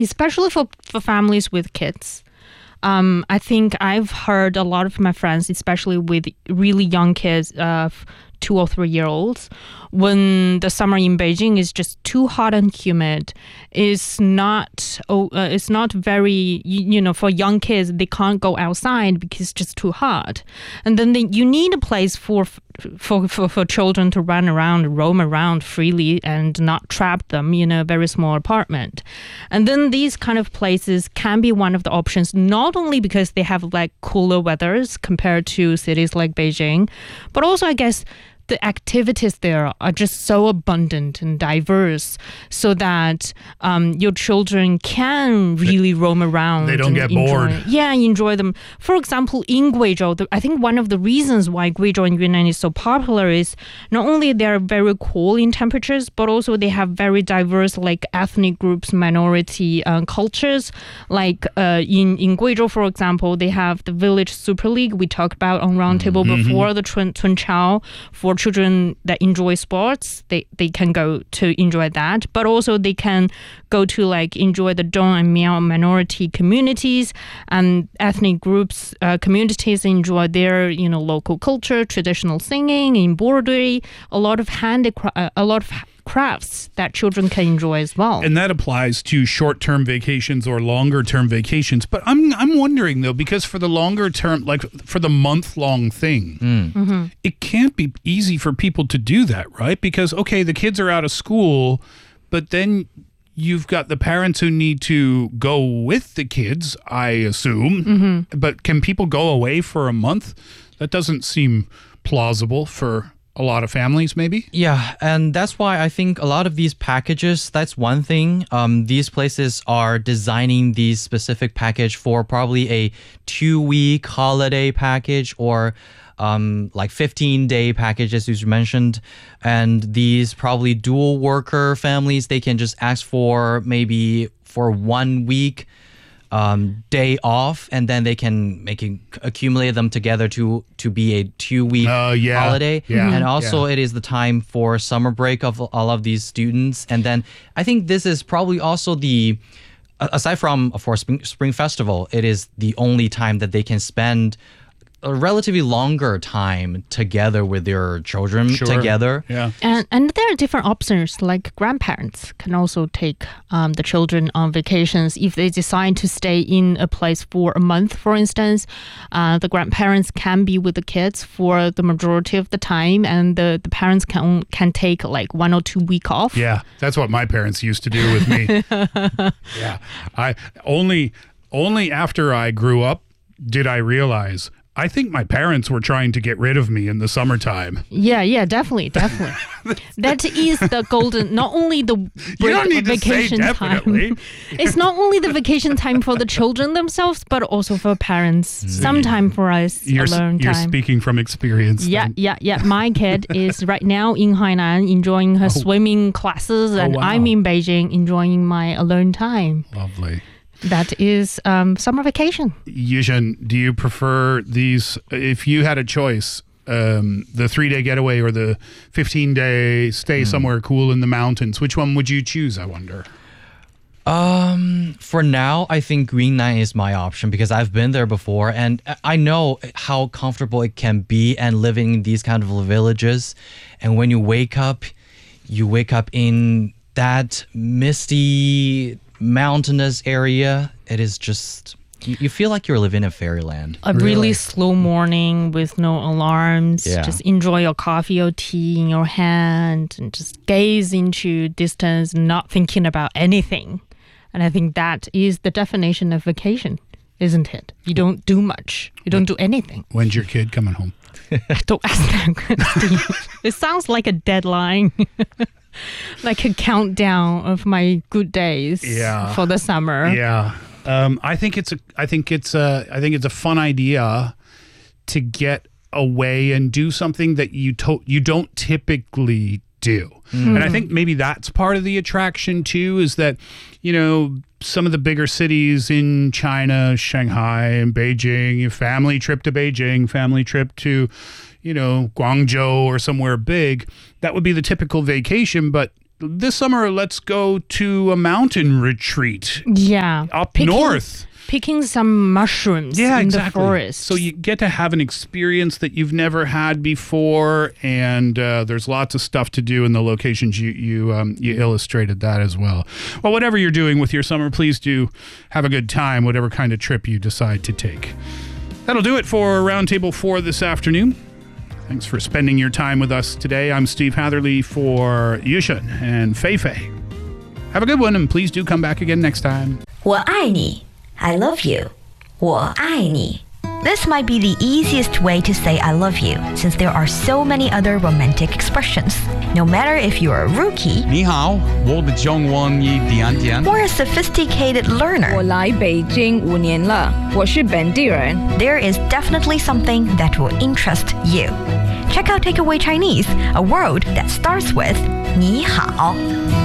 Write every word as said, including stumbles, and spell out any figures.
especially for, for families with kids. Um, I think I've heard a lot of my friends, especially with really young kids, uh, two or three year olds, when the summer in Beijing is just too hot and humid, it's not oh, uh, it's not very, you, you know, for young kids, they can't go outside because it's just too hot. And then they, you need a place for, for, for, for children to run around, roam around freely and not trap them in a very small apartment. And then these kind of places can be one of the options, not only because they have like cooler weathers compared to cities like Beijing, but also I guess the activities there are just so abundant and diverse so that um, your children can really roam around. They don't get enjoy, bored. Yeah, enjoy them. For example, in Guizhou, the, I think one of the reasons why Guizhou and Yunnan is so popular is not only they're very cool in temperatures, but also they have very diverse like ethnic groups, minority uh, cultures. Like uh, in, in Guizhou, for example, they have the Village Super League we talked about on Roundtable mm-hmm. before, the Chun, Chun Chao for children that enjoy sports. They they can go to enjoy that, but also they can go to like enjoy the Dong and Miao minority communities and ethnic groups uh, communities enjoy their you know local culture, traditional singing, embroidery, a lot of handicraft, uh, a lot of crafts that children can enjoy as well. And that applies to short-term vacations or longer-term vacations. But I'm I'm wondering though, because for the longer term, like for the month-long thing, mm. mm-hmm. it can't be easy for people to do that, right? Because okay, the kids are out of school, but then you've got the parents who need to go with the kids, I assume. Mm-hmm. But can people go away for a month? That doesn't seem plausible for a lot of families, maybe? Yeah, and that's why I think a lot of these packages, that's one thing. Um, these places are designing these specific package for probably a two-week holiday package or um, like fifteen-day packages, as you mentioned. And these probably dual worker families, they can just ask for maybe for one week Um, day off, and then they can make it, accumulate them together to to be a two week uh, yeah, holiday. Yeah, and also yeah. it is the time for summer break of all of these students. And then I think this is probably also the, aside from for spring, spring festival, it is the only time that they can spend a relatively longer time together with their children sure. together. Yeah. And and there are different options, like grandparents can also take um, the children on vacations. If they decide to stay in a place for a month, for instance, uh, the grandparents can be with the kids for the majority of the time, and the, the parents can can take like one or two week off. Yeah, that's what my parents used to do with me. yeah. I only only after I grew up did I realize I think my parents were trying to get rid of me in the summertime. Yeah, yeah, definitely, definitely. That is the golden, not only the break, you don't need vacation to say definitely. time. It's not only the vacation time for the children themselves, but also for parents. Mm. Some time for us, you're, alone you're time. You're speaking from experience. Yeah, then. yeah, yeah. My kid is right now in Hainan enjoying her oh. swimming classes, and oh, wow. I'm in Beijing enjoying my alone time. Lovely. That is um, summer vacation. Yuzhen, do you prefer these, if you had a choice, um, the three-day getaway or the fifteen-day stay mm. somewhere cool in the mountains, which one would you choose, I wonder? Um, for now, I think Yunnan is my option because I've been there before and I know how comfortable it can be and living in these kind of villages. And when you wake up, you wake up in that misty mountainous area. It is just, you, you feel like you're living in fairyland. A really, really slow morning with no alarms. Yeah. Just enjoy your coffee or tea in your hand and just gaze into distance, not thinking about anything. And I think that is the definition of vacation, isn't it? You don't do much. You don't do anything. When's your kid coming home? Don't ask that question. It sounds like a deadline. Like a countdown of my good days yeah. for the summer. Yeah. Um, I think it's a I think it's a I think it's a fun idea to get away and do something that you to- you don't typically do. Mm. And I think maybe that's part of the attraction too, is that, you know, some of the bigger cities in China, Shanghai and Beijing, a family trip to Beijing, family trip to, you know, Guangzhou or somewhere big, that would be the typical vacation. But this summer, let's go to a mountain retreat Yeah. up Picking- north. Picking some mushrooms Yeah, in exactly. the forest. So you get to have an experience that you've never had before, and uh, there's lots of stuff to do in the locations. You you um, you illustrated that as well. Well, whatever you're doing with your summer, please do have a good time, whatever kind of trip you decide to take. That'll do it for Roundtable four this afternoon. Thanks for spending your time with us today. I'm Steve Hatherley for Yushen and Fei Fei. Have a good one, and please do come back again next time. 我爱你 I love you. 我爱你 This might be the easiest way to say I love you, since there are so many other romantic expressions. No matter if you're a rookie 你好，我的中文一点点。 or a sophisticated 我 learner, 来北京五年了，我是本地人。 there is definitely something that will interest you. Check out Takeaway Chinese, a word that starts with 你好.